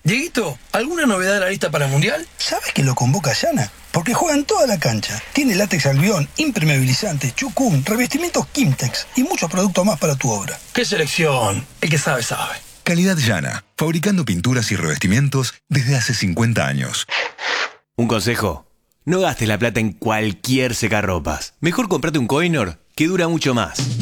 Dieguito, ¿alguna novedad de la lista para el Mundial? ¿Sabes que lo convoca Yana? Porque juega en toda la cancha. Tiene látex albión, impermeabilizante, chucum, revestimientos Kimtex y muchos productos más para tu obra. ¡Qué selección! El que sabe, sabe. Calidad Yana, fabricando pinturas y revestimientos desde hace 50 años. Un consejo: no gastes la plata en cualquier secarropas. Mejor comprate un Coinor que dura mucho más.